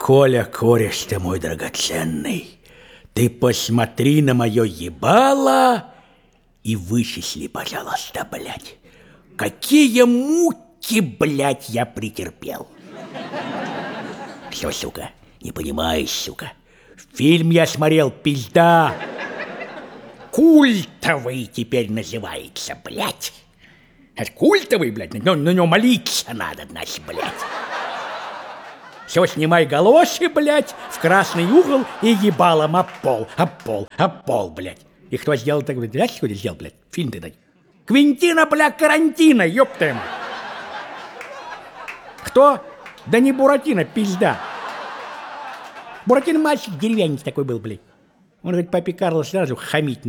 Коля, кореш ты мой драгоценный, ты посмотри на мое ебало и вычисли, пожалуйста, блядь, какие муки, блядь, я претерпел. Что, сука, не понимаешь, сука? Фильм я смотрел, пизда. Культовый теперь называется, блядь. Это культовый, блядь, на него молиться надо, значит, блядь. Все, снимай галоши, блядь, в красный угол и ебалом об пол, блядь. И кто сделал так, блядь, знаешь, кто сделал, блядь? Фильм ты дай. Квинтина, блядь, Карантино, ёпта ему. Кто? Да не Буратино, пизда. Буратино мальчик деревянец такой был, блядь. Он говорит, папе Карло сразу хамить